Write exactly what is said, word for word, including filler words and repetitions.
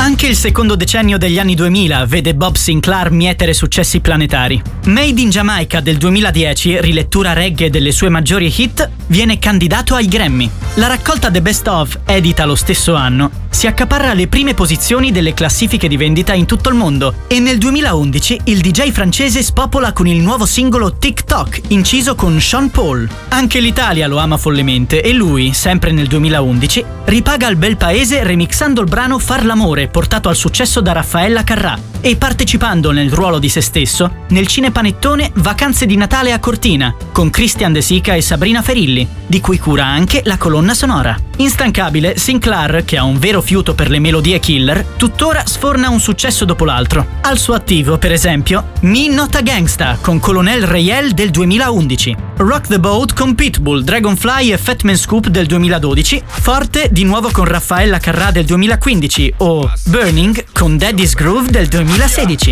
Anche il secondo decennio degli anni duemila vede Bob Sinclair mietere successi planetari. Made in Jamaica del duemiladieci, rilettura reggae delle sue maggiori hit, viene candidato ai Grammy. La raccolta The Best Of, edita lo stesso anno, si accaparra le prime posizioni delle classifiche di vendita in tutto il mondo e nel duemilaundici il D J francese spopola con il nuovo singolo TikTok, inciso con Sean Paul. Anche l'Italia lo ama follemente e lui, sempre nel duemilaundici, ripaga al bel paese remixando il brano Far l'amore, portato al successo da Raffaella Carrà, e partecipando nel ruolo di se stesso nel cinepanettone Vacanze di Natale a Cortina, con Christian De Sica e Sabrina Ferilli, di cui cura anche la colonna sonora. Instancabile, Sinclair, che ha un vero fiuto per le melodie killer, tuttora sforna un successo dopo l'altro. Al suo attivo, per esempio, Me Not a Gangsta con Colonel Rayel del duemilaundici, Rock the Boat con Pitbull, Dragonfly e Fatman Scoop del duemiladodici, Forte di nuovo con Raffaella Carrà del duemilaquindici o Burning con Daddy's Groove del duemilasedici.